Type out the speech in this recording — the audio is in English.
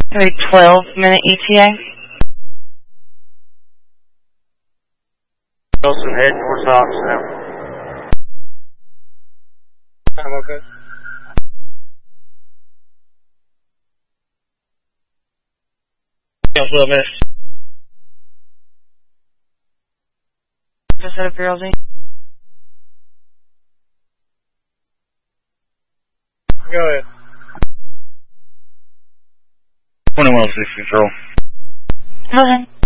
Every 12-minute ETA. Wilson, head towards Oxnell. I'm okay. Yeah, 12 minutes. Just set up your LZ. Go ahead. 2106 control. Okay.